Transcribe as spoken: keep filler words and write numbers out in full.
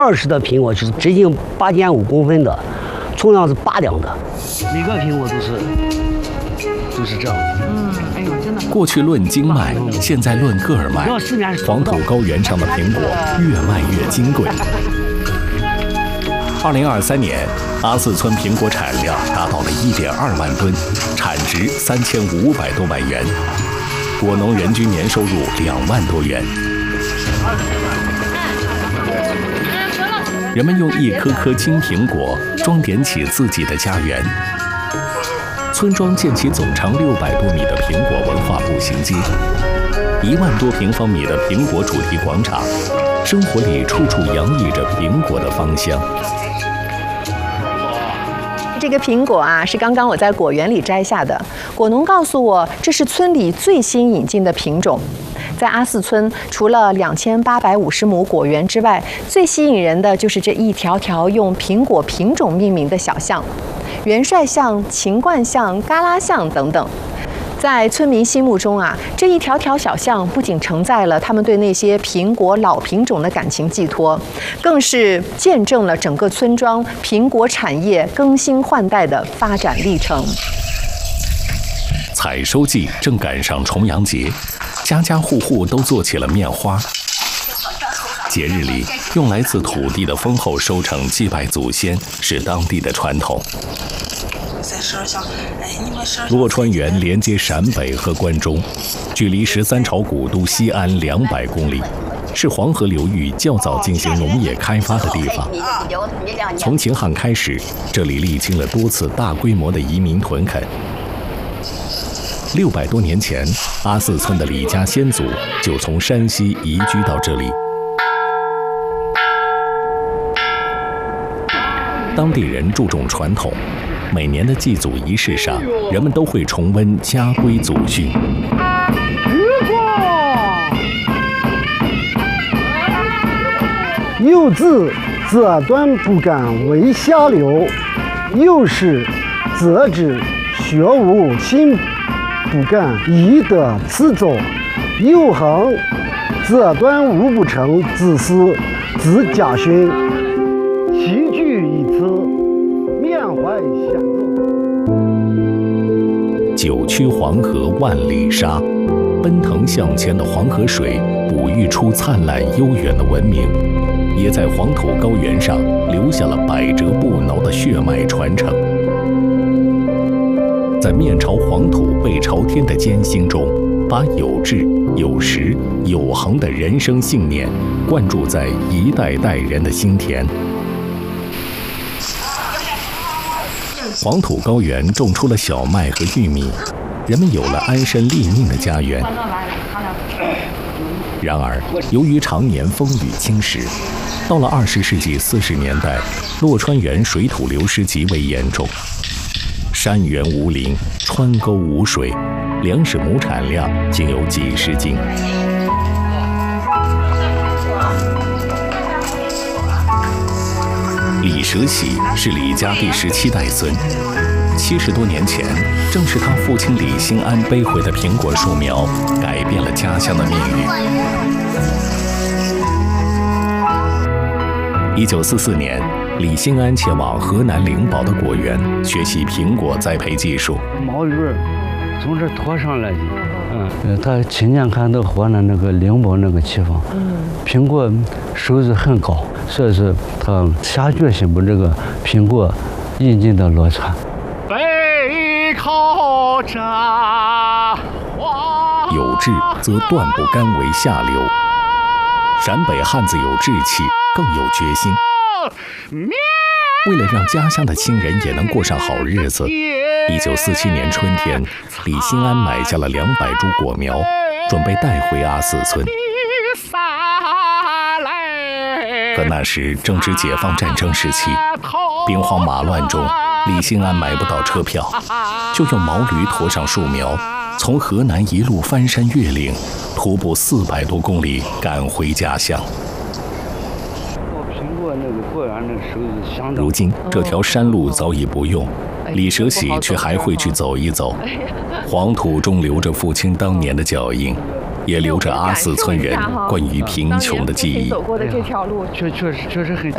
二十的苹果就是直径八点五公分的，重量是八两的，每个苹果都是都是这样。嗯，哎呦，真的。 过去论斤卖，现在论个儿卖。黄土高原上的苹果越卖越金贵。二零二三年，阿寺村苹果产量达到了一点二万吨，产值三千五百多万元，果农人均年收入两万多元。人们用一颗颗金苹果装点起自己的家园。村庄建起总长六百多米的苹果文化步行街，一万多平方米的苹果主题广场，生活里处处洋溢着苹果的芳香。 这个苹果啊，是刚刚我在果园里摘下的。果农告诉我，这是村里最新引进的品种。在阿寺村，除了两千八百五十亩果园之外，最吸引人的就是这一条条用苹果品种命名的小巷，元帅巷、秦冠巷、嘎拉巷等等。在村民心目中啊，这一条条小巷不仅承载了他们对那些苹果老品种的感情寄托，更是见证了整个村庄苹果产业更新换代的发展历程。 采收季正赶上重阳节，家家户户都做起了面花。节日里，用来自土地的丰厚收成祭拜祖先是当地的传统。洛川园连接陕北和关中，距离十三朝古都西安两百公里，是黄河流域较早进行农业开发的地方。从秦汉开始，这里历经了多次大规模的移民屯垦。六百多年前，阿寺村的李家先祖就从山西移居到这里。当地人注重传统，每年的祭祖仪式上，人们都会重温家规祖训。 幼稚则断不敢为下流，幼时则知学无亲不敢宜得此走，幼恒则断无不成子嗣自家训，齐聚一次缅怀先祖。 九曲黄河万里沙，奔腾向前的黄河水哺育出灿烂悠远的文明，也在黄土高原上留下了百折不挠的血脉传承。在面朝黄土背朝天的艰辛中，把有志、有实、有恒的人生信念灌注在一代代人的心田。黄土高原种出了小麦和玉米，人们有了安身立命的家园。然而，由于常年风雨侵蚀，到了二十世纪四十年代，洛川园水土流失极为严重。山原无林，川沟无水，粮食亩产量仅有几十斤。李舍喜是李家第十七代孙，七十多年前，正是他父亲李兴安背回的苹果树苗，改变了家乡的命运。一九四四年，李兴安前往河南灵宝的果园学习苹果栽培技术。 毛鱼从这拖上来的，嗯，他亲眼看到河南那个灵宝那个地方，嗯，苹果收入很高，所以说他下决心把这个苹果引进到洛川。 背靠着有志则断不甘为下流。陕北汉子有志气，更有决心。为了让家乡的亲人也能过上好日子，一九四七年春天，李兴安买下了两百株果苗，准备带回阿寺村。可那时正值解放战争时期，兵荒马乱中，李兴安买不到车票，就用毛驴驮上树苗，从河南一路翻山越岭，徒步四百多公里赶回家乡。如今这条山路早已不用，李舍喜却还会去走一走。黄土中留着父亲当年的脚印，也留着阿寺村人关于贫穷的记忆。 走过的这条路， 确确实确实很。